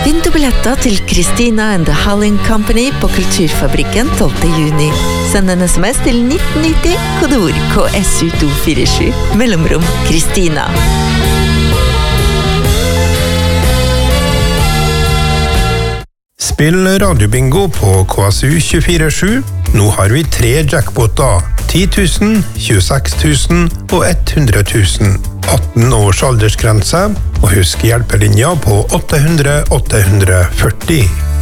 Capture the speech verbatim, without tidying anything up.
Vinn du billetter til Christina and the Halling Company på Kulturfabrikken tolvte juni. Send en sms til nitten nitti, kodeord K S U to fire sju, mellomrom Christina. Spill radiobingo på K S U to fire sju. Nå har vi tre jackpoter. ti tusen, tjueseks tusen og hundre tusen. atten års aldersgrense, og husk hjelpelinja på åtte hundre åtte hundre førti.